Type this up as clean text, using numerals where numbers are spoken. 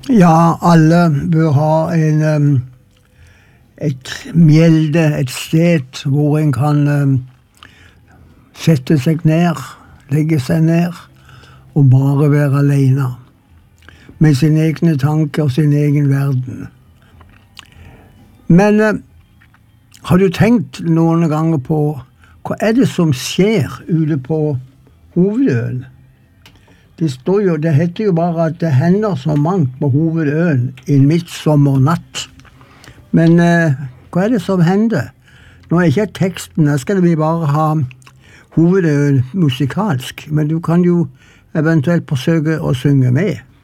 Ja, alle bør ha et mjelde, et sted hvor en kan sette seg ned, legge seg ned og bare være alene med sine egne tanker og sin egen verden. Men har du tenkt noen ganger på hva er det som skjer ute på Hovedøen? Det heter jo bare at det hender så mangt på Hovedøen i midtsommernatt. Men hva er det som hender? Nå er ikke teksten, her skal vi bare ha Hovedøen musikalsk, men du kan jo eventuelt forsøke å synge med.